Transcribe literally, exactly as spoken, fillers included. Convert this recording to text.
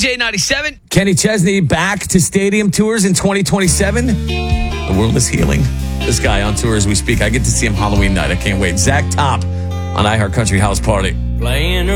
J ninety-seven. Kenny Chesney back to stadium tours in twenty twenty-seven. The world is healing. This guy on tour as we speak. I get to see him Halloween night. I can't wait. Zach Top on iHeart Country House Party. Playing